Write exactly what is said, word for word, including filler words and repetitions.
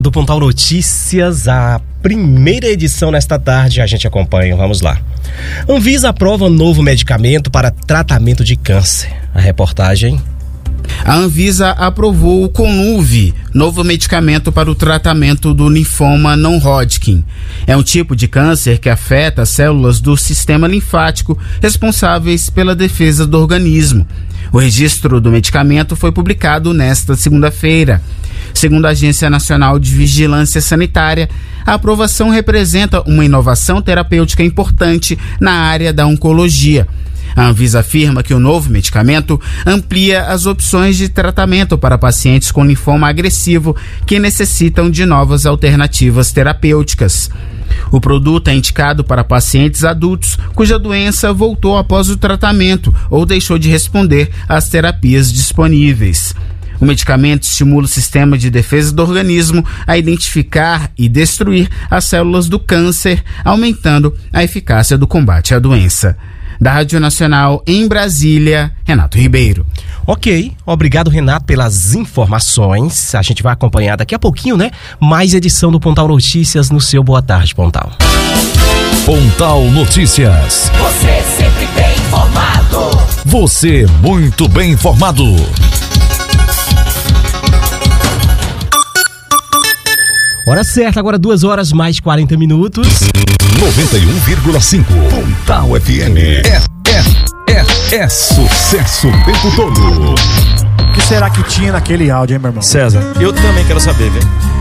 do Pontal Notícias, a primeira edição nesta tarde, a gente acompanha, vamos lá. Anvisa aprova novo medicamento para tratamento de câncer. A reportagem... A Anvisa aprovou o Conluvi, novo medicamento para o tratamento do linfoma não-Hodgkin. É um tipo de câncer que afeta as células do sistema linfático responsáveis pela defesa do organismo. O registro do medicamento foi publicado nesta segunda-feira. Segundo a Agência Nacional de Vigilância Sanitária, a aprovação representa uma inovação terapêutica importante na área da oncologia. A Anvisa afirma que o novo medicamento amplia as opções de tratamento para pacientes com linfoma agressivo que necessitam de novas alternativas terapêuticas. O produto é indicado para pacientes adultos cuja doença voltou após o tratamento ou deixou de responder às terapias disponíveis. O medicamento estimula o sistema de defesa do organismo a identificar e destruir as células do câncer, aumentando a eficácia do combate à doença. Da Rádio Nacional em Brasília, Renato Ribeiro. Ok, obrigado, Renato, pelas informações. A gente vai acompanhar daqui a pouquinho, né? Mais edição do Pontal Notícias no seu Boa Tarde, Pontal. Pontal Notícias. Você sempre bem informado. Você muito bem informado. Hora certa, agora duas horas mais quarenta minutos. noventa e um vírgula cinco. Pontal F M. É, é, é, é sucesso o tempo todo. O que será que tinha naquele áudio, hein, meu irmão? César, eu também quero saber, velho.